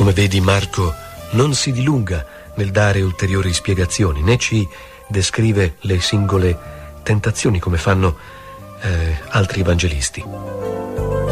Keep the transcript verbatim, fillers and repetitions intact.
Come vedi, Marco non si dilunga nel dare ulteriori spiegazioni, né ci descrive le singole tentazioni come fanno eh, altri evangelisti.